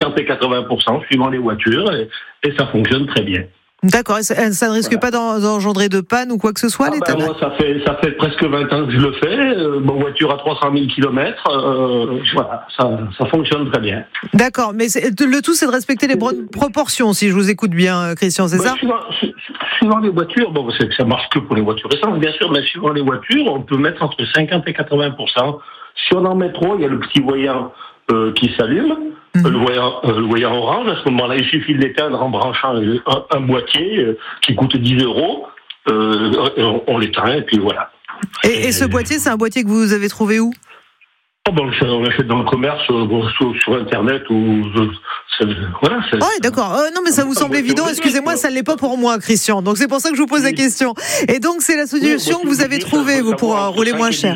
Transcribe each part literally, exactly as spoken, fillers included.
cinquante et quatre-vingts pour cent suivant les voitures, et, et ça fonctionne très bien. D'accord, et ça, ça ne risque voilà. pas d'en, d'engendrer de panne ou quoi que ce soit, ah l'état ben, moi, ça fait, ça fait presque vingt ans que je le fais. Euh, mon voiture à trois cent mille kilomètres, euh, voilà, ça, ça fonctionne très bien. D'accord, mais c'est, le tout, c'est de respecter les bonnes proportions, si je vous écoute bien, Christian, c'est ben, ça suivant, suivant les voitures, bon, c'est que ça marche que pour les voitures essence, bien sûr, mais suivant les voitures, on peut mettre entre cinquante et quatre-vingts pour cent. Si on en met trop, il y a le petit voyant euh, qui s'allume. Mmh. Le voyant, euh, le voyant orange, à ce moment-là, il suffit de l'éteindre en branchant un, un boîtier euh, qui coûte dix euros. Euh, on, on l'éteint et puis voilà. Et, et ce boîtier, c'est un boîtier que vous avez trouvé où? Oh bon, on l'achète dans le commerce, bon, sur, sur Internet ou c'est, voilà. C'est, oh, oui, d'accord. Euh, non, mais ça vous semble évident. Excusez-moi, ça ne l'est pas pour moi, Christian. Donc c'est pour ça que je vous pose oui. la question. Et donc c'est la solution oui, que vous avez trouvée, vous, pour rouler moins cher.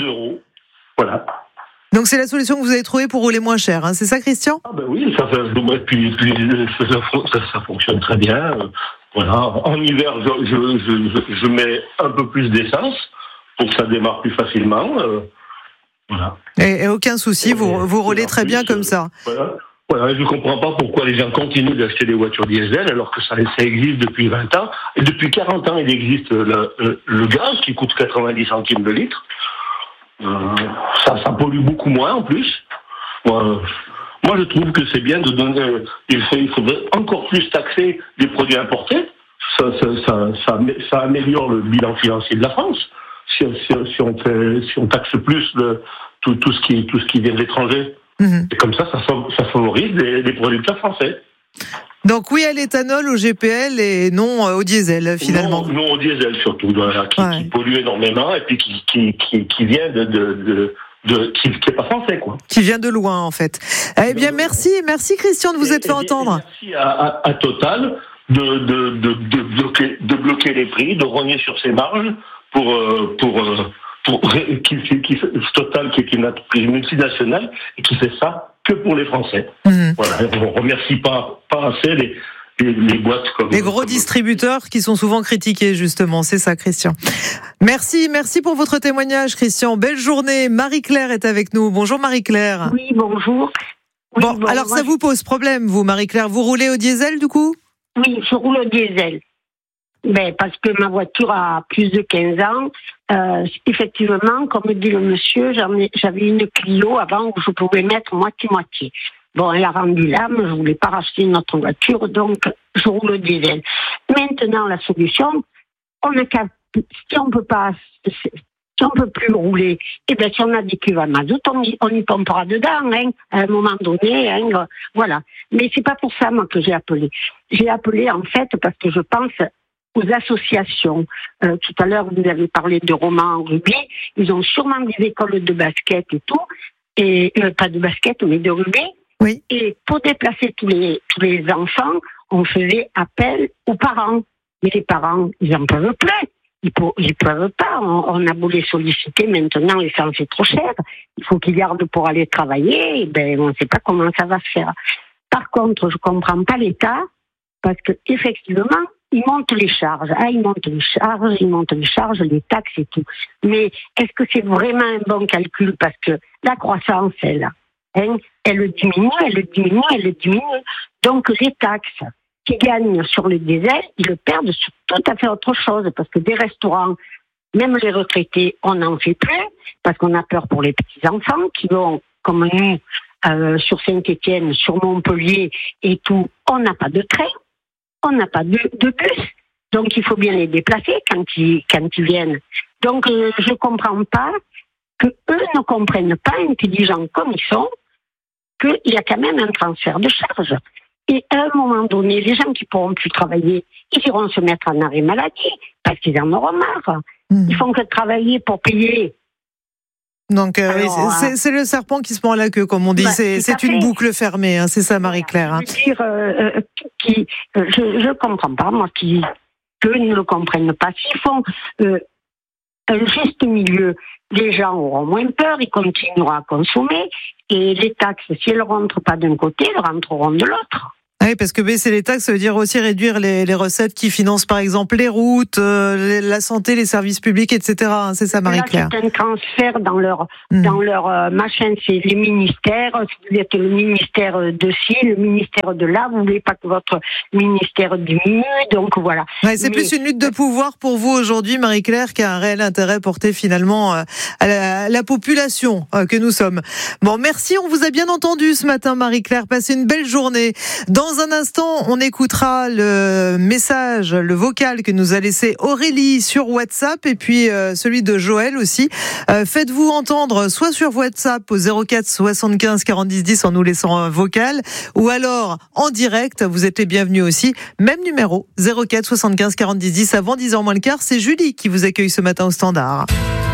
Voilà. Donc c'est la solution que vous avez trouvée pour rouler moins cher, hein, c'est ça, Christian? Ah ben oui, ça, ça, puis, puis, ça, ça, ça fonctionne très bien. Voilà. En hiver, je, je, je, je mets un peu plus d'essence pour que ça démarre plus facilement. Euh, voilà. Et, et aucun souci, et vous, vous roulez très bien comme ça. Voilà. Voilà, je ne comprends pas pourquoi les gens continuent d'acheter des voitures diesel alors que ça, ça existe depuis vingt ans. Et depuis quarante ans, il existe le, le, le gaz qui coûte quatre-vingt-dix centimes de litre. Euh, ça, ça pollue beaucoup moins en plus. Moi, moi, je trouve que c'est bien de donner. Il, faut, il faudrait encore plus taxer les produits importés. Ça, ça, ça, ça, ça améliore le bilan financier de la France. Si, si, si, on, fait, si on taxe plus le, tout, tout, ce qui, tout ce qui vient de l'étranger. Mmh. Et comme ça, ça, ça favorise les, les producteurs français. Donc oui à l'éthanol, au G P L et non au diesel finalement. Non, non au diesel surtout, voilà, qui, ouais. qui pollue énormément et puis qui, qui, qui, qui vient de, de, de, de qui, qui est pas français quoi. Qui vient de loin en fait. Eh bien merci, merci Christian de vous et, être fait et, entendre. Et merci à, à, à Total de, de, de, de, bloquer, de bloquer les prix, de rogner sur ses marges pour pour pour, pour qui, qui, Total qui est une entreprise multinationale et qui fait ça que pour les Français. Mmh. Voilà, on remercie pas, pas assez les, les, les boîtes comme... Les gros comme... distributeurs qui sont souvent critiqués, justement, c'est ça, Christian. Merci, merci pour votre témoignage, Christian. Belle journée. Marie-Claire est avec nous. Bonjour, Marie-Claire. Oui, bonjour. Oui, bon, bon, alors moi, ça vous pose problème, vous, Marie-Claire. Vous roulez au diesel, du coup? Oui, je roule au diesel. Ben, parce que ma voiture a plus de quinze ans. Euh, effectivement, comme dit le monsieur, j'en ai, j'avais une Clio avant où je pouvais mettre moitié-moitié. Bon, elle a rendu l'âme, je voulais pas racheter une autre voiture, donc je roule au diesel. Maintenant, la solution, on a qu'à, si on peut pas, si on peut plus rouler, eh ben, si on a des cuves à mazout, on y, on y pompera dedans, hein, à un moment donné, hein, voilà. Mais c'est pas pour ça, moi, que j'ai appelé. J'ai appelé, en fait, parce que je pense aux associations. Euh, tout à l'heure, vous avez parlé de Roman en rugby. Ils ont sûrement des écoles de basket et tout. Et, euh, pas de basket, mais de rugby. Oui. Et pour déplacer tous les, tous les enfants, on faisait appel aux parents. Mais les parents, ils n'en peuvent plus. Ils ne peuvent pas. On, on a beau les solliciter. Maintenant, l'essence est trop cher. Il faut qu'ils gardent pour aller travailler. Et ben, on ne sait pas comment ça va se faire. Par contre, je ne comprends pas l'État. Parce que, effectivement, ils montent les charges. Ah, ils montent les charges, ils montent les charges, les taxes et tout. Mais est-ce que c'est vraiment un bon calcul? Parce que la croissance, elle, hein, elle diminue, elle diminue, elle diminue. Donc, les taxes qui gagnent sur le diesel, ils le perdent sur tout à fait autre chose. Parce que des restaurants, même les retraités, on n'en fait plus. Parce qu'on a peur pour les petits-enfants qui vont, comme nous, euh, sur Saint-Étienne, sur Montpellier et tout, on n'a pas de train. On n'a pas de, de bus, donc il faut bien les déplacer quand ils, quand ils viennent. Donc euh, je ne comprends pas que eux ne comprennent pas, intelligents comme ils sont, qu'il y a quand même un transfert de charges. Et à un moment donné, les gens qui ne pourront plus travailler, ils iront se mettre en arrêt maladie, parce qu'ils en auront marre. Mmh. Ils font que travailler pour payer. Donc euh, Alors, c'est, c'est le serpent qui se mord la queue, comme on dit. Bah, c'est c'est une fait. boucle fermée, hein, c'est ça, Marie-Claire. Hein. Je veux dire, euh, euh, qui, euh, je ne comprends pas, moi, qui qu'eux ne le comprennent pas. S'ils font euh, un juste milieu, les gens auront moins peur, ils continueront à consommer, et les taxes, si elles ne rentrent pas d'un côté, elles rentreront de l'autre. Oui, parce que baisser les taxes, ça veut dire aussi réduire les, les recettes qui financent par exemple les routes, euh, la santé, les services publics, et cetera. C'est ça, Marie-Claire. Là, c'est un transfert dans leur, mmh. dans leur euh, machin, c'est les ministères. Si vous êtes le ministère de ci, le ministère de là, vous voulez pas que votre ministère diminue, donc voilà. Ouais, c'est Mais... plus une lutte de pouvoir pour vous aujourd'hui, Marie-Claire, qui a un réel intérêt porté finalement euh, à, la, à la population euh, que nous sommes. Bon, merci, on vous a bien entendu ce matin, Marie-Claire. Passez une belle journée. Dans un instant, on écoutera le message, le vocal que nous a laissé Aurélie sur WhatsApp et puis euh, celui de Joël aussi. Euh, faites-vous entendre soit sur WhatsApp au zéro quatre soixante-quinze quarante-dix dix en nous laissant un vocal ou alors en direct. Vous êtes les bienvenus aussi. Même numéro zéro quatre soixante-quinze quarante-dix dix avant dix heures moins le quart. C'est Julie qui vous accueille ce matin au standard.